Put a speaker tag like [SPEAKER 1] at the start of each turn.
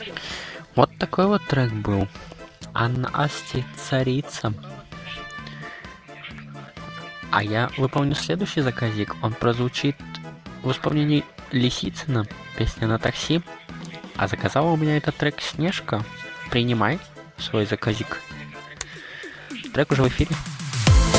[SPEAKER 1] Вот такой вот трек был. Анна Асти «Царица». А я выполню следующий заказик. Он прозвучит в исполнении Лисицына, песня «На такси». А заказала у меня этот трек Снежка. Принимай свой заказик. Трек уже в эфире.